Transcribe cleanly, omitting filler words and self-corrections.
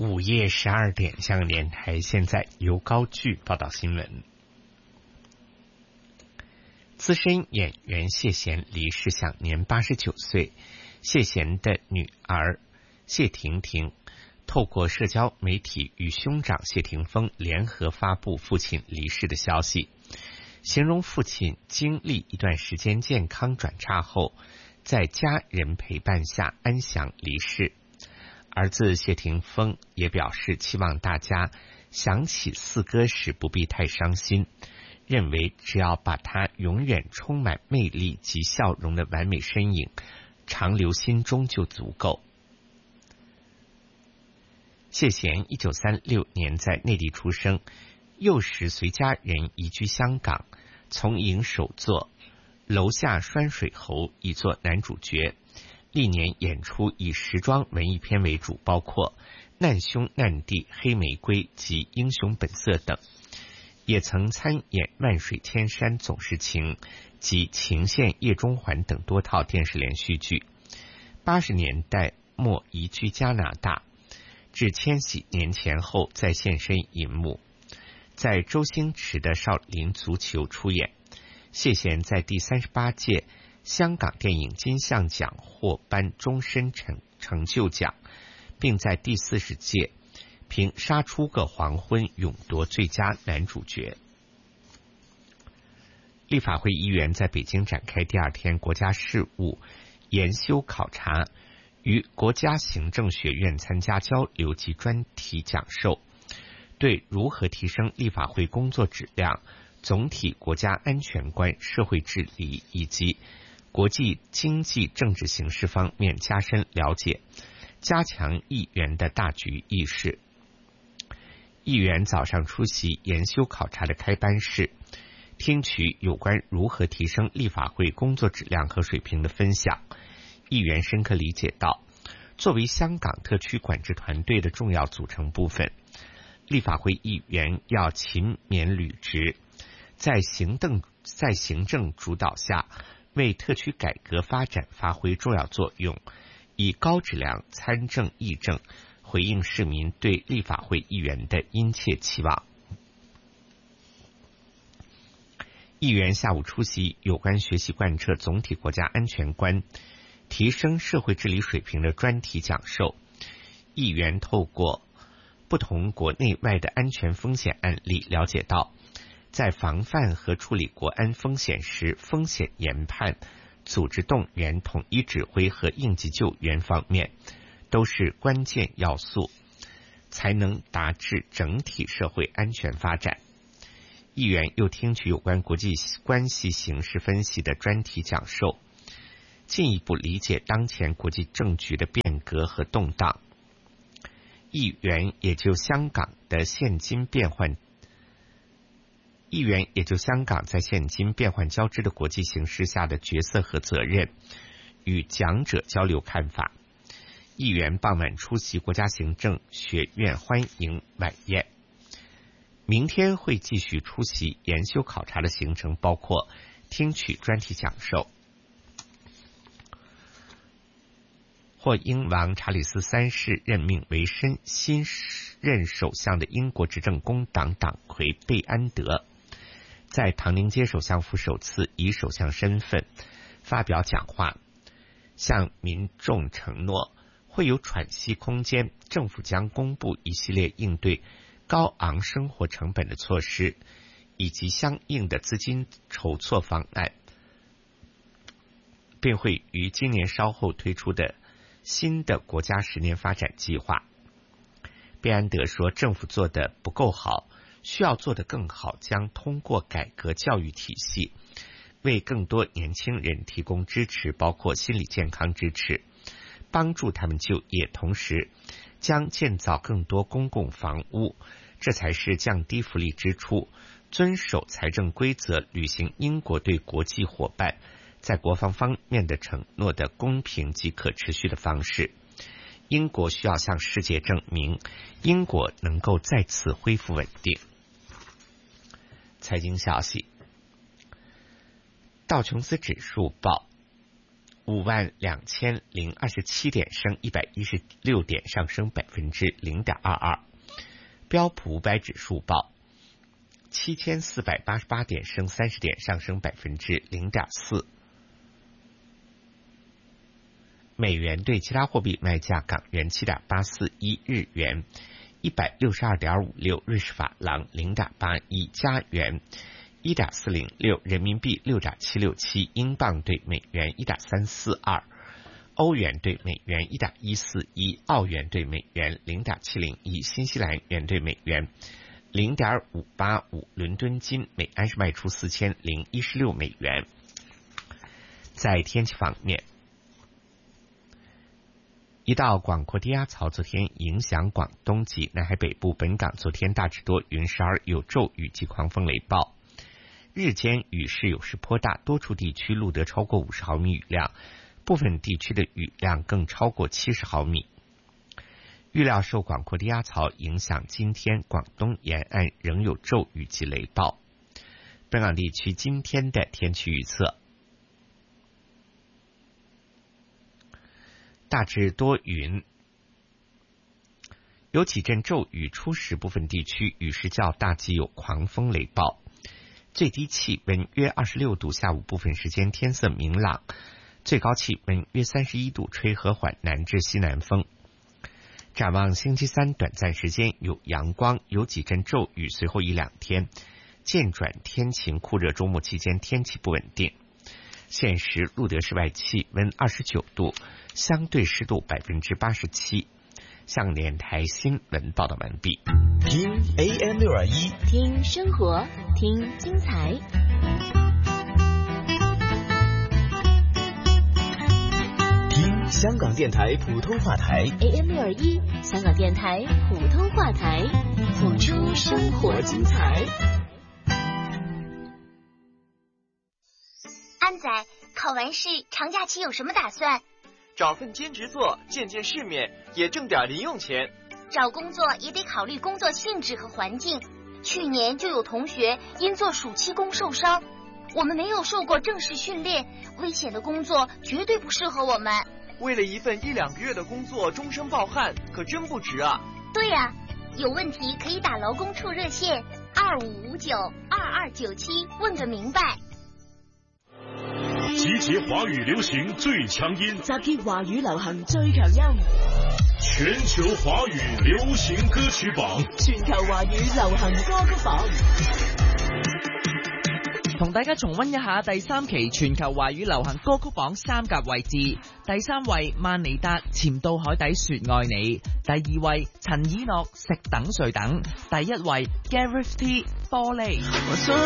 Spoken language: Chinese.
午夜12点，香港电台现在由高句报道新闻。资深演员谢贤离世，享年89岁。谢贤的女儿谢婷婷透过社交媒体与兄长谢霆锋联合发布父亲离世的消息，形容父亲经历一段时间健康转差后，在家人陪伴下安详离世。儿子谢霆锋也表示，期望大家想起四哥时不必太伤心，认为只要把他永远充满魅力及笑容的完美身影长留心中就足够。谢贤1936年在内地出生，幼时随家人移居香港，从影首作《楼下拴水猴》以作男主角，历年演出以时装文艺片为主，包括《难兄难弟》《黑玫瑰》及《英雄本色》等，也曾参演《万水千山总是情》及《情线夜中环》等多套电视连续剧。80年代末移居加拿大，至千禧年前后再现身银幕，在周星驰的《少林足球》出演。谢贤在第38届香港电影金像奖获颁终身成就奖，并在第40届凭《杀出个黄昏》勇夺最佳男主角。立法会议员在北京展开第二天国家事务研修考察，于国家行政学院参加交流及专题讲授，对如何提升立法会工作质量、总体国家安全观、社会治理以及国际经济政治形势方面加深了解，加强议员的大局意识。议员早上出席研修考察的开班式，听取有关如何提升立法会工作质量和水平的分享。议员深刻理解到，作为香港特区管制团队的重要组成部分，立法会议员要勤勉履职，在行政主导下为特区改革发展发挥重要作用，以高质量参政议政回应市民对立法会议员的殷切期望。议员下午出席有关学习贯彻总体国家安全观、提升社会治理水平的专题讲授。议员透过不同国内外的安全风险案例，了解到在防范和处理国安风险时，风险研判、组织动员、统一指挥和应急救援方面都是关键要素，才能达至整体社会安全发展。议员又听取有关国际关系形势分析的专题讲授，进一步理解当前国际政局的变革和动荡。议员也就香港在现今变幻交织的国际形势下的角色和责任，与讲者交流看法。议员傍晚出席国家行政学院欢迎晚宴。明天会继续出席研修考察的行程，包括听取专题讲授。获英王查理斯3世任命为新任首相的英国执政工党党魁贝安德，在唐宁街首相府首次以首相身份发表讲话，向民众承诺会有喘息空间，政府将公布一系列应对高昂生活成本的措施，以及相应的资金筹措方案，并会于今年稍后推出的新的国家10年发展计划。贝安德说，政府做得不够好，需要做得更好，将通过改革教育体系，为更多年轻人提供支持，包括心理健康支持，帮助他们就业，同时将建造更多公共房屋，这才是降低福利支出、遵守财政规则、履行英国对国际伙伴在国防方面的承诺的公平及可持续的方式。英国需要向世界证明，英国能够再次恢复稳定。财经消息，道琼斯指数报 52027点，升116点，上升0.22%。标普500指数报7488点，升30点，上升0.4%。美元对其他货币卖价：港元7.841，日元162.56，瑞士法郎0.81，加元1.406，人民币6.767，英镑对美元1.342，欧元对美元1.141，澳元对美元0.701，新西兰元对美元0.585，伦敦金每安士卖出4016美元。在天气方面，一道广阔低压槽昨天影响广东及南海北部，本港昨天大致多云，时而有骤雨及狂风雷暴，日间雨势有时颇大，多处地区录得超过50毫米雨量，部分地区的雨量更超过70毫米。预料受广阔低压槽影响，今天广东沿岸仍有骤雨及雷暴。本港地区今天的天气预测：大致多云，有几阵骤雨，初时部分地区雨势较大，及有狂风雷暴。最低气温约26度，下午部分时间天色明朗，最高气温约31度，吹和缓南至西南风。展望星期三，短暂时间有阳光，有几阵骤雨，随后1-2天渐转天晴酷热，周末期间天气不稳定。现时录得室外气温29度，相对湿度87%。向联台新闻报道完毕。 听 AM621， 听生活，听精彩。 听香港电台普通话台 AM621，香港电台普通话台，谱出生活精彩。 安仔，考完试长假期有什么打算？ 找份兼职做，见见世面，也挣点零用钱。 找工作也得考虑工作性质和环境。去年就有同学因做暑期工受伤，我们没有受过正式训练，危险的工作绝对不适合我们。 为了一份1-2个月的工作终身抱憾，可真不值啊。 对呀，有问题可以打劳工处热线2559-2297问个明白。 集结华语流行最强音， 集結華語流行最強音， 全球華語流行歌曲榜， 全球華語流行歌曲榜。 同大家重溫一下第3期全球華語流行歌曲榜3甲位置。第3位萬妮達潛到海底說愛你，第2位陳以諾食等睡等，第1位 Gareth T 玻璃。